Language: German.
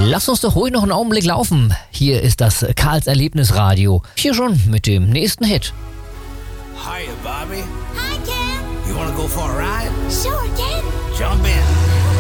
Lass uns doch ruhig noch einen Augenblick laufen. Hier ist das Karls Erlebnisradio. Hier schon mit dem nächsten Hit. Hiya, Bobby. Hi, Ken. You wanna go for a ride? Sure, Ken. Jump in.